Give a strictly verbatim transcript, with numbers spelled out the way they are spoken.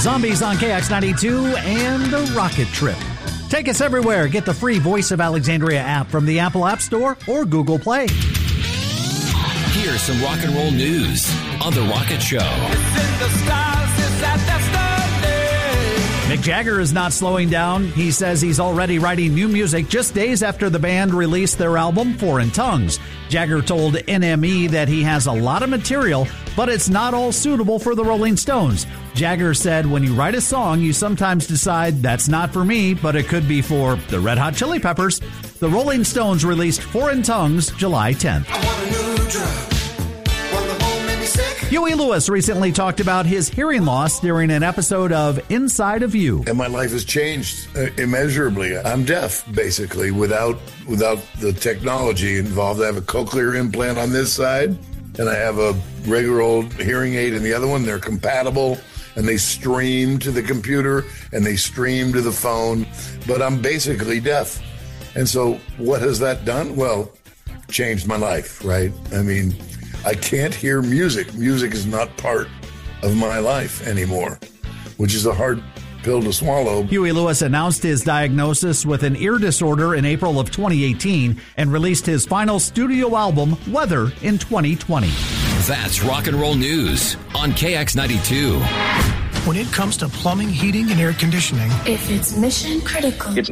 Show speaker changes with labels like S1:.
S1: Zombies on K X ninety-two and The Rocket Trip. Take us everywhere. Get the free Voice of Alexandria app from the Apple App Store or Google Play.
S2: Here's some rock and roll news on The Rocket Show.
S1: Mick Jagger is not slowing down. He says he's already writing new music just days after the band released their album Foreign Tongues. Jagger told N M E that he has a lot of material, but it's not all suitable for the Rolling Stones. Jagger said when you write a song, you sometimes decide that's not for me, but it could be for the Red Hot Chili Peppers. The Rolling Stones released Foreign Tongues July tenth.
S3: I want a new drug. One that won't make me sick.
S1: Huey Lewis recently talked about his hearing loss during an episode of Inside of You.
S4: And my life has changed uh, immeasurably. I'm deaf, basically, without without the technology involved. I have a cochlear implant on this side, and I have a regular old hearing aid in the other one. They're compatible, and they stream to the computer, and they stream to the phone. But I'm basically deaf. And so what has that done? Well, changed my life, right? I mean, I can't hear music. Music is not part of my life anymore, which is a hard pill to swallow.
S1: Huey Lewis announced his diagnosis with an ear disorder in April of twenty eighteen and released his final studio album, Weather, in twenty twenty.
S2: That's rock and roll news on K X ninety-two.
S5: When it comes to plumbing, heating, and air conditioning,
S6: if it's mission critical,
S7: it's